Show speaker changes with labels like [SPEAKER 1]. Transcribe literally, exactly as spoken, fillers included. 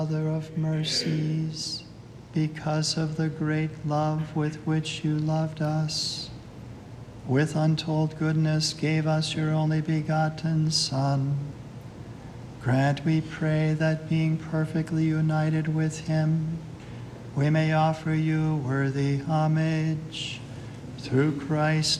[SPEAKER 1] Mother of mercies, because of the great love with which you loved us, with untold goodness gave us your only begotten Son, grant, we pray, that being perfectly united with him, we may offer you worthy homage through Christ